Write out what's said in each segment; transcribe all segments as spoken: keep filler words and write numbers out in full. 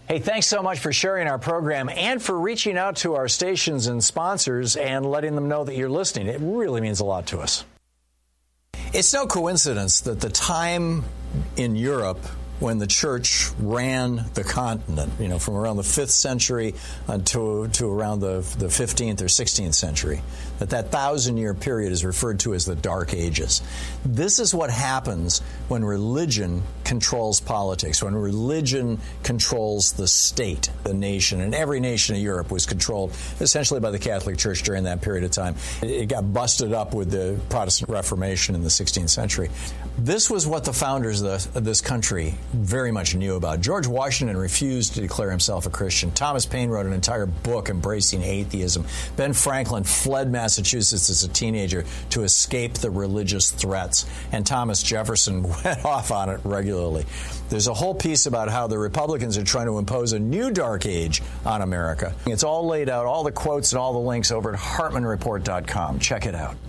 Hey, thanks so much for sharing our program and for reaching out to our stations and sponsors and letting them know that you're listening. It really means a lot to us. It's no coincidence that the time in Europe when the church ran the continent, you know, from around the fifth century to, to around the, the fifteenth or sixteenth century, that that thousand-year period is referred to as the Dark Ages. This is what happens when religion controls politics, when religion controls the state, the nation. And every nation in Europe was controlled essentially by the Catholic Church during that period of time. It got busted up with the Protestant Reformation in the sixteenth century. This was what the founders of, the, of this country very much knew about. George Washington refused to declare himself a Christian. Thomas Paine wrote an entire book embracing atheism. Ben Franklin fled Massachusetts as a teenager to escape the religious threats. And Thomas Jefferson went off on it regularly. There's a whole piece about how the Republicans are trying to impose a new dark age on America. It's all laid out, all the quotes and all the links over at Hartman Report dot com. Check it out.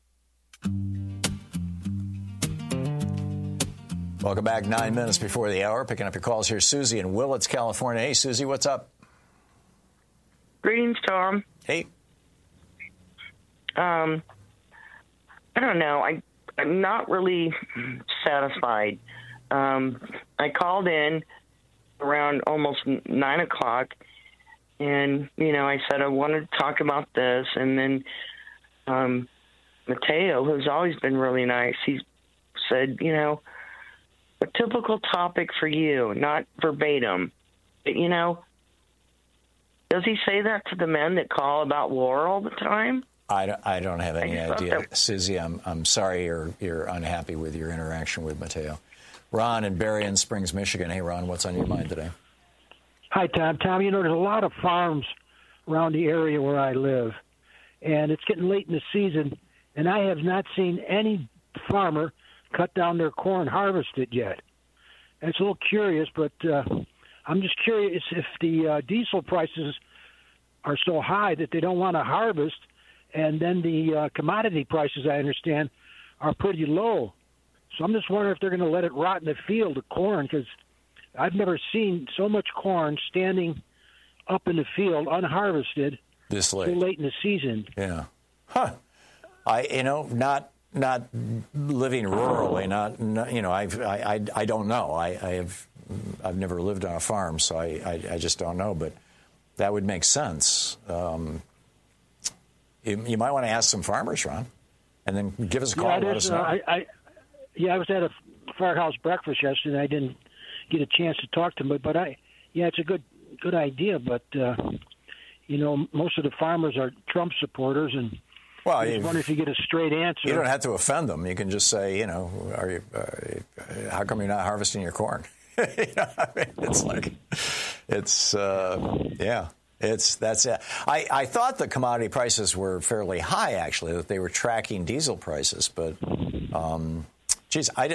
Welcome back. Nine minutes before the hour. Picking up your calls here. Susie in Willits, California. Hey, Susie, what's up? Greetings, Tom. Hey. Um, I don't know. I, I'm not really satisfied. Um, I called in around almost nine o'clock, and, you know, I said I wanted to talk about this, and then um, Mateo, who's always been really nice, he said, you know, a typical topic for you, not verbatim. But, you know, does he say that to the men that call about war all the time? I don't, I don't have any idea. That... Susie, I'm I'm sorry you're you're unhappy with your interaction with Mateo. Ron in Berrien Springs, Michigan. Hey, Ron, what's on your mind today? Hi, Tom. Tom, you know, there's a lot of farms around the area where I live, and it's getting late in the season, and I have not seen any farmer cut down their corn, harvested yet. And it's a little curious, but uh, I'm just curious if the uh, diesel prices are so high that they don't want to harvest, and then the uh, commodity prices, I understand, are pretty low. So I'm just wondering if they're going to let it rot in the field of corn, because I've never seen so much corn standing up in the field unharvested this late, so late in the season. Yeah. Huh. I, you know, not... Not living rurally, not, not you know, I've, I, I, I don't know. I, I have, I've never lived on a farm, so I, I, I just don't know. But that would make sense. Um, you, you might want to ask some farmers, Ron, and then give us a call yeah, and let us know. Uh, I, I, yeah, I was at a firehouse breakfast yesterday, and I didn't get a chance to talk to them. But, but I, yeah, it's a good, good idea. But uh, you know, most of the farmers are Trump supporters, and well, I just wonder if you get a straight answer. You don't have to offend them. You can just say, you know, are you? Uh, how come you're not harvesting your corn? You know, I mean, it's like, it's uh, yeah, it's that's it. I, I thought the commodity prices were fairly high, actually, that they were tracking diesel prices, but um, geez, I,